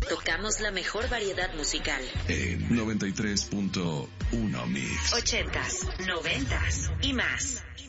Tocamos la mejor variedad musical. En 93.1 Mix. 80s, 90s y más.